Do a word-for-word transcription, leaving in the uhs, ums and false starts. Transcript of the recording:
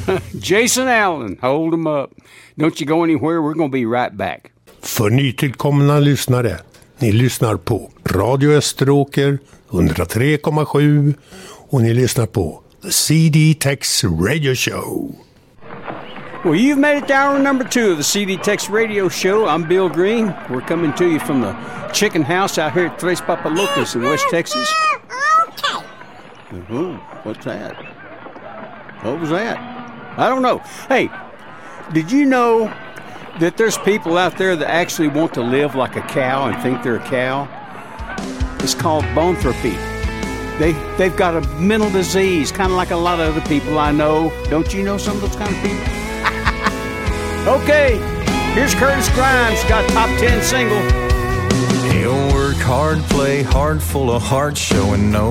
Jason Allen, hold them up. Don't you go anywhere, we're going to be right back. För nytillkomna lyssnare, ni lyssnar på Radio Österåker hundratre komma sju och ni lyssnar på The C D Tex Radio Show. Well, you've made it to hour number two of the C D Tex Radio Show. I'm Bill Green. We're coming to you from the chicken house out here at Tres Papalotes in West Texas. Okay. Ooh, what's that? What was that? I don't know. Hey, did you know that there's people out there that actually want to live like a cow and think they're a cow? It's called boanthropy. They, they've got a mental disease, kind of like a lot of other people I know. Don't you know some of those kind of people? Okay, here's Curtis Grimes, got top ten single. He'll work hard, play hard, full of heart, showing no